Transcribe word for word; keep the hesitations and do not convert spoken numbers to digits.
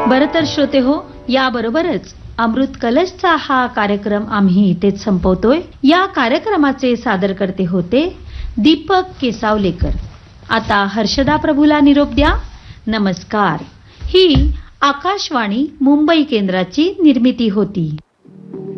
बरं तर श्रोते हो, याबरोबरच अमृत कलशचा हा कार्यक्रम आम्ही इथेच संपवतोय. या कार्यक्रमाचे सादरकर्ते होते दीपक केसावलेकर. आता हर्षदा प्रभूला निरोप द्या. नमस्कार. ही आकाशवाणी मुंबई केंद्राची निर्मिती होती.